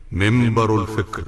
منبر الفكر.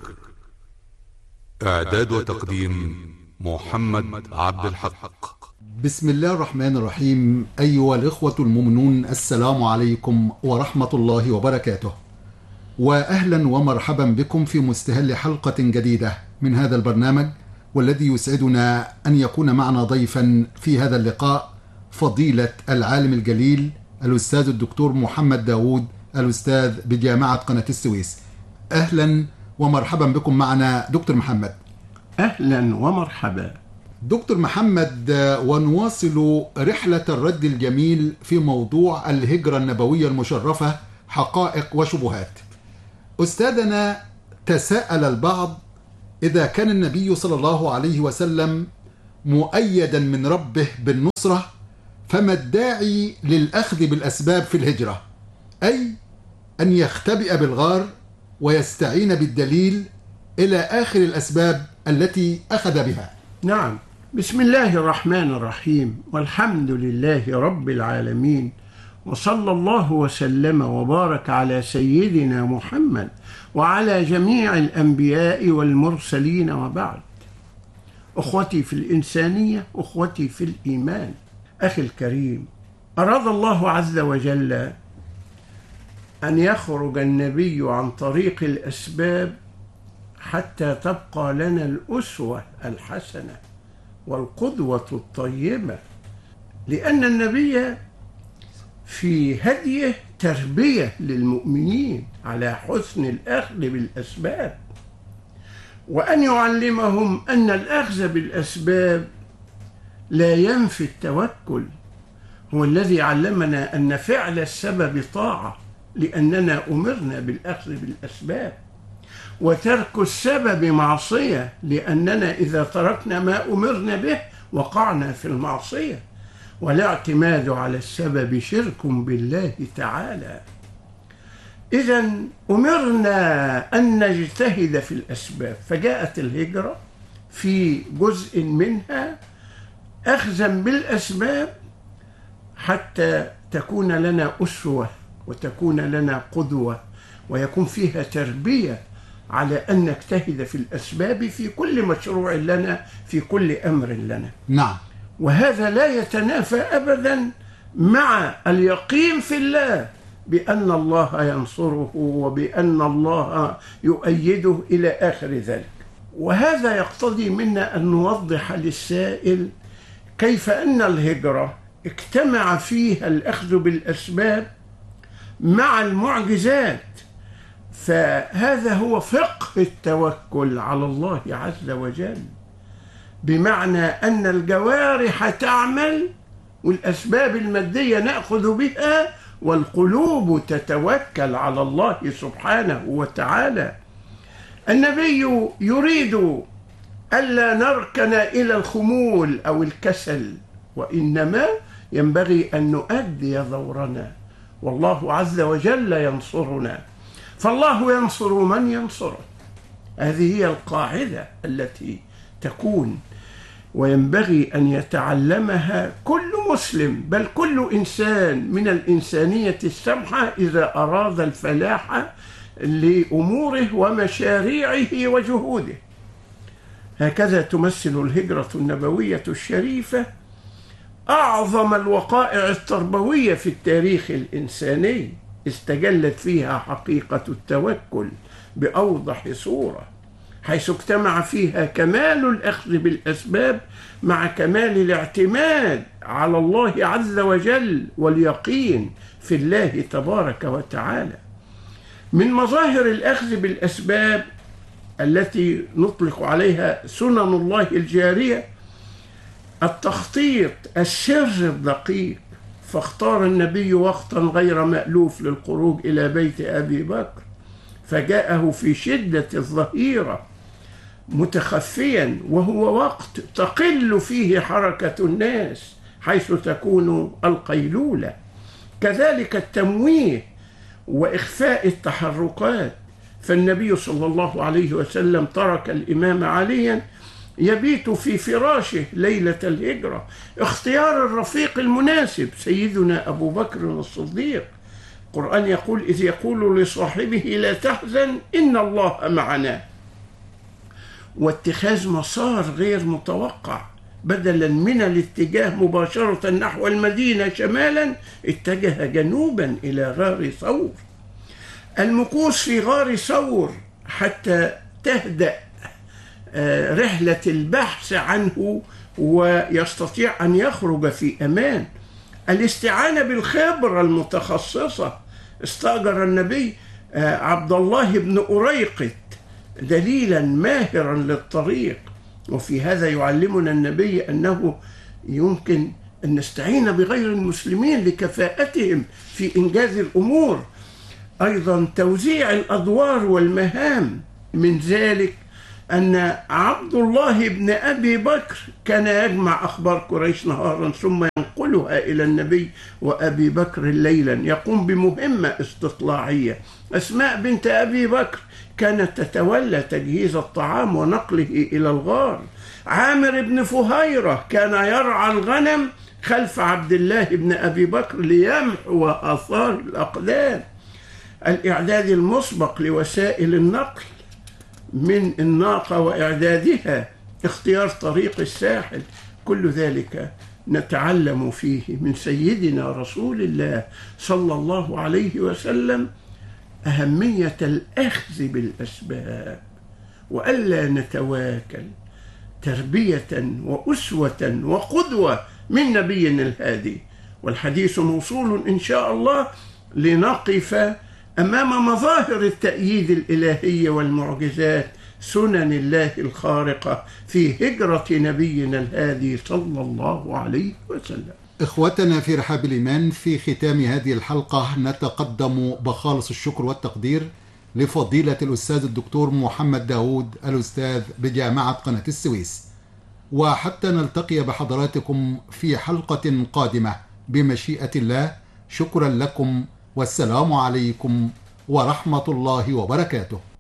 إعداد وتقديم محمد عبد الحق. بسم الله الرحمن الرحيم. أيها الإخوة المؤمنون، السلام عليكم ورحمة الله وبركاته، وأهلا ومرحبا بكم في مستهل حلقة جديدة من هذا البرنامج، والذي يسعدنا أن يكون معنا ضيفا في هذا اللقاء فضيلة العالم الجليل الأستاذ الدكتور محمد داود، الأستاذ بجامعة قناة السويس. أهلا ومرحبا بكم معنا دكتور محمد. أهلا ومرحبا دكتور محمد، ونواصل رحلة الرد الجميل في موضوع الهجرة النبوية المشرفة، حقائق وشبهات. أستاذنا، تساءل البعض إذا كان النبي صلى الله عليه وسلم مؤيدا من ربه بالنصرة، فما الداعي للأخذ بالأسباب في الهجرة، أي أن يختبئ بالغار ويستعين بالدليل إلى آخر الأسباب التي أخذ بها؟ نعم، بسم الله الرحمن الرحيم، والحمد لله رب العالمين، وصلى الله وسلم وبارك على سيدنا محمد وعلى جميع الأنبياء والمرسلين، وبعد. أخوتي في الإنسانية، أخوتي في الإيمان، أخي الكريم، أراد الله عز وجل أن يخرج النبي عن طريق الأسباب حتى تبقى لنا الأسوة الحسنة والقدوة الطيبة، لأن النبي في هديه تربية للمؤمنين على حسن الأخذ بالأسباب، وأن يعلمهم أن الأخذ بالأسباب لا ينفي التوكل. هو الذي علمنا أن فعل السبب طاعة، لأننا أمرنا بالأخذ بالأسباب، وترك السبب معصية، لأننا إذا تركنا ما أمرنا به وقعنا في المعصية، والاعتماد على السبب شرك بالله تعالى. إذن أمرنا أن نجتهد في الأسباب، فجاءت الهجرة في جزء منها أخذا بالأسباب حتى تكون لنا أسوة وتكون لنا قدوة، ويكون فيها تربية على أن نجتهد في الأسباب في كل مشروع لنا، في كل أمر لنا. نعم، وهذا لا يتنافى أبدا مع اليقين في الله بأن الله ينصره وبأن الله يؤيده إلى آخر ذلك. وهذا يقتضي منا أن نوضح للسائل كيف أن الهجرة اجتمع فيها الأخذ بالأسباب مع المعجزات. فهذا هو فقه التوكل على الله عز وجل، بمعنى أن الجوارح تعمل والأسباب المادية نأخذ بها، والقلوب تتوكل على الله سبحانه وتعالى. النبي يريد ألا نركن إلى الخمول أو الكسل، وإنما ينبغي أن نؤدي دورنا، والله عز وجل ينصرنا، فالله ينصر من ينصره. هذه هي القاعدة التي تكون، وينبغي أن يتعلمها كل مسلم، بل كل إنسان من الإنسانية السمحة إذا أراد الفلاح لأموره ومشاريعه وجهوده. هكذا تمثل الهجرة النبوية الشريفة أعظم الوقائع التربوية في التاريخ الإنساني، استجلت فيها حقيقة التوكل بأوضح صورة، حيث اجتمع فيها كمال الأخذ بالأسباب مع كمال الاعتماد على الله عز وجل واليقين في الله تبارك وتعالى. من مظاهر الأخذ بالأسباب التي نطلق عليها سنن الله الجارية التخطيط، السر الدقيق. فاختار النبي وقتا غير مألوف للخروج إلى بيت أبي بكر، فجاءه في شدة الظهيرة متخفيا، وهو وقت تقل فيه حركة الناس حيث تكون القيلولة. كذلك التمويه وإخفاء التحركات، فالنبي صلى الله عليه وسلم ترك الإمام عليا يبيت في فراشه ليلة الهجرة. اختيار الرفيق المناسب سيدنا أبو بكر الصديق، القرآن يقول: إذ يقول لصاحبه لا تحزن إن الله معنا. واتخاذ مسار غير متوقع، بدلا من الاتجاه مباشرة نحو المدينة شمالا اتجه جنوبا إلى غار ثور. المكوث في غار ثور حتى تهدأ رحلة البحث عنه ويستطيع أن يخرج في أمان. الاستعانة بالخبرة المتخصصة، استأجر النبي عبد الله بن أريقط دليلا ماهرا للطريق. وفي هذا يعلمنا النبي أنه يمكن أن نستعين بغير المسلمين لكفاءتهم في إنجاز الأمور. أيضا توزيع الأدوار والمهام، من ذلك أن عبد الله بن أبي بكر كان يجمع أخبار قريش نهارا ثم ينقلها إلى النبي، وأبي بكر ليلا يقوم بمهمة استطلاعية. أسماء بنت أبي بكر كانت تتولى تجهيز الطعام ونقله إلى الغار. عامر بن فهيرة كان يرعى الغنم خلف عبد الله بن أبي بكر ليمحو آثار الأقدام. الإعداد المسبق لوسائل النقل من الناقة وإعدادها، اختيار طريق الساحل، كل ذلك نتعلم فيه من سيدنا رسول الله صلى الله عليه وسلم أهمية الأخذ بالأسباب وألا نتواكل، تربية وأسوة وقدوة من نبينا الهادي. والحديث موصول إن شاء الله لنقف أمام مظاهر التأييد الإلهي والمعجزات، سنن الله الخارقة في هجرة نبينا الهادي صلى الله عليه وسلم. إخوتنا في رحاب الإيمان، في ختام هذه الحلقة نتقدم بخالص الشكر والتقدير لفضيلة الأستاذ الدكتور محمد داود، الأستاذ بجامعة قناة السويس. وحتى نلتقي بحضراتكم في حلقة قادمة بمشيئة الله، شكرا لكم، والسلام عليكم ورحمة الله وبركاته.